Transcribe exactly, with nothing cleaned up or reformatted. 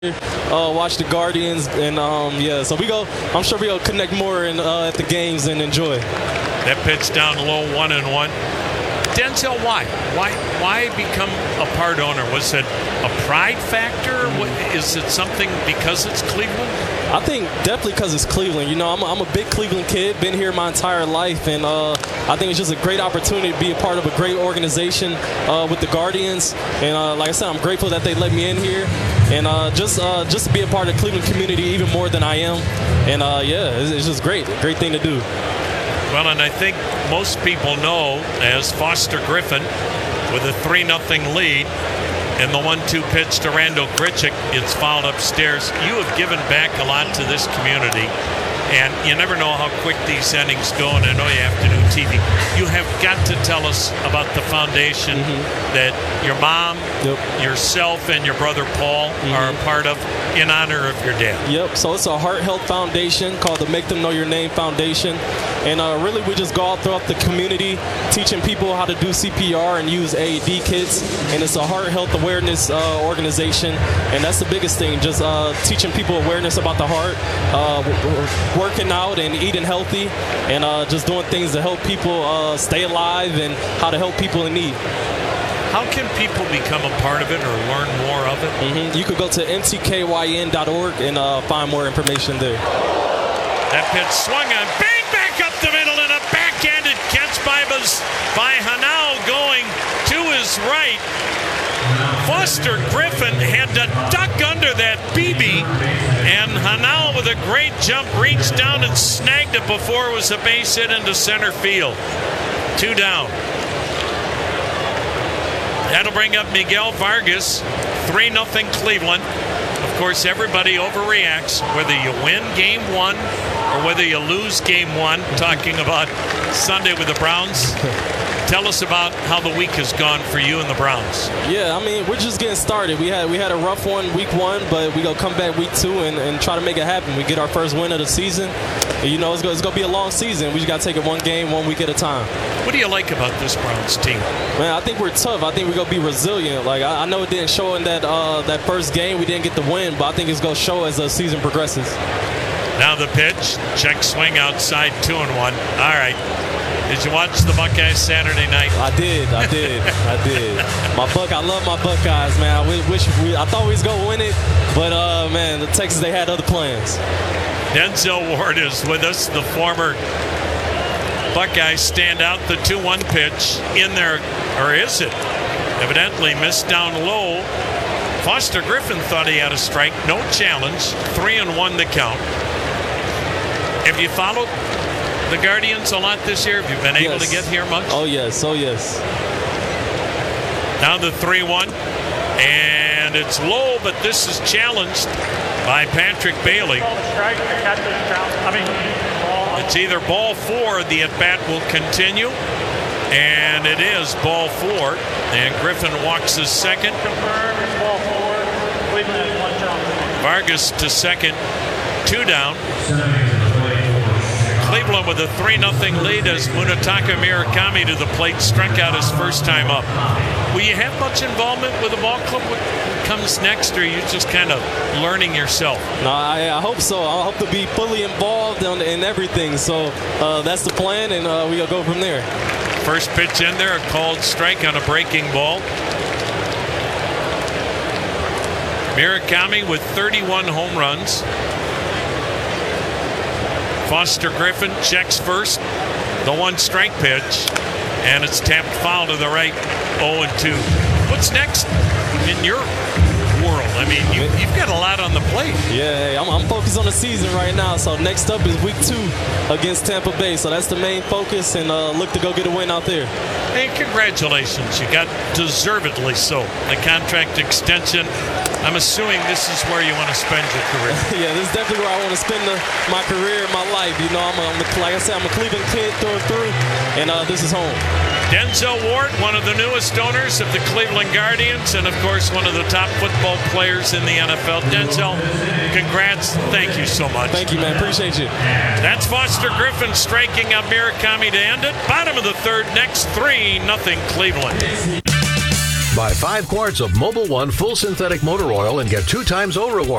Uh, watch the Guardians, and um, yeah, so we go. I'm sure we'll connect more in, uh, at the games and enjoy. That pitch down low, one and one. Denzel, why? Why? Why become a part owner? Was it a pride factor? What, is it something because it's Cleveland? I think definitely because it's Cleveland. You know, I'm a, I'm a big Cleveland kid, been here my entire life, and uh, I think it's just a great opportunity to be a part of a great organization uh, with the Guardians. And uh, like I said, I'm grateful that they let me in here, and uh, just uh, just to be a part of the Cleveland community even more than I am. And uh, yeah, it's, it's just great, great thing to do. Well, and I think most people know as Foster Griffin with a three nothing lead. And the one two pitch to Randal Grichuk, it's fouled upstairs. You have given back a lot to this community, and you never know how quick these innings go, and I know you have to do T V. You have got to tell us about the foundation mm-hmm. that your mom, yep. yourself, and your brother Paul mm-hmm. are a part of in honor of your dad. Yep, so it's a heart health foundation called the Make Them Know Your Name Foundation. And uh, really, we just go out throughout the community teaching people how to do C P R and use A E D kits. And it's a heart health awareness uh, organization. And that's the biggest thing, just uh, teaching people awareness about the heart, uh, working out and eating healthy, and uh, just doing things to help people uh, stay alive and how to help people in need. How can people become a part of it or learn more of it? Mm-hmm. You could go to M T K Y N dot org and uh, find more information there. That pitch swung on, bang, back up the middle, and a backhanded catch by, by Hanau going to his right. Foster Griffin had to duck under that B B, and Hanau with a great jump reached down and snagged it before it was a base hit into center field. Two down. That'll bring up Miguel Vargas, three nothing Cleveland. Of course, everybody overreacts, whether you win game one or whether you lose game one, talking about Sunday with the Browns. Tell us about how the week has gone for you and the Browns. Yeah, I mean, we're just getting started. We had we had a rough one week one, but we go come back week two and, and try to make it happen. We get our first win of the season. And, you know, it's going to be a long season. We just got to take it one game, one week at a time. What do you like about this Browns team? Man, I think we're tough. I think we're going to be resilient. Like, I, I know it didn't show in that uh, that first game. We didn't get the win, but I think it's going to show as the season progresses. Now the pitch. Check swing outside, two and one. All right. Did you watch the Buckeyes Saturday night? I did, I did, I did. My Buck, I love my Buckeyes, man. I wish we, I thought we was gonna win it, but uh, man, the Texans, they had other plans. Denzel Ward is with us, the former Buckeyes standout. The two one pitch in there, or is it? Evidently missed down low. Foster Griffin thought he had a strike, no challenge. Three and one to count. Have you followed the Guardians a lot this year? Have you been able yes. to get here much? Oh, yes. Oh, yes. Now the three one. And it's low, but this is challenged by Patrick Bailey. It's either ball four, the at-bat will continue. And it is ball four. And Griffin walks his second. Vargas to second. Two down. Cleveland with a three nothing lead as Munetaka Murakami to the plate struck out his first time up. Will you have much involvement with the ball club? What comes next, or are you just kind of learning yourself? No, I, I hope so. I hope to be fully involved in, in everything. So uh, that's the plan, and uh, we'll go from there. First pitch in there, a called strike on a breaking ball. Murakami with thirty-one home runs. Foster Griffin checks first, the one strike pitch, and it's tapped foul to the right, oh and two. What's next in your world? I mean, you, you've got a lot on the plate. Yeah, I'm, I'm focused on the season right now, so next up is week two against Tampa Bay, so that's the main focus, and uh, look to go get a win out there. Hey, congratulations. You got deservedly so the contract extension. I'm assuming this is where you want to spend your career. Yeah, this is definitely where I want to spend the, my career, my life. You know, I'm, a, I'm a, like I said, I'm a Cleveland kid through and through, and uh, this is home. Denzel Ward, one of the newest owners of the Cleveland Guardians, and of course, one of the top football players in the N F L. Denzel, congrats. Thank you so much. Thank you, man. Appreciate you. That's Foster Griffin striking out Murakami to end it. Bottom of the third, next three, nothing Cleveland. Buy five quarts of Mobil One full synthetic motor oil and get two times O rewards.